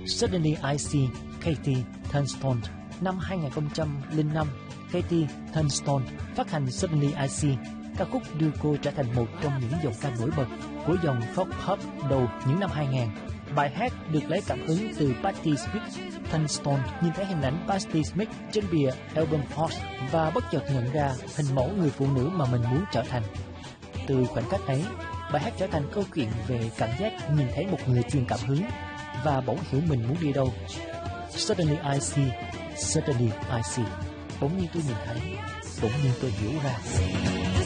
Suddenly I See Katie Tunstall. Năm 2005, Katie Tunstall phát hành Suddenly I See. Ca khúc đưa cô trở thành một trong những giọng ca nổi bật của dòng folk pop đầu những năm 2000. Bài hát được lấy cảm hứng từ Patti Smith. Tunstall nhìn thấy hình ảnh Patti Smith trên bìa album Horse và bất chợt nhận ra hình mẫu người phụ nữ mà mình muốn trở thành. Từ khoảnh khắc ấy, bài hát trở thành câu chuyện về cảm giác nhìn thấy một người truyền cảm hứng và bỗng hiểu mình muốn đi đâu. Suddenly I see, suddenly I see. Bỗng nhiên tôi nhìn thấy, bỗng nhiên tôi hiểu ra.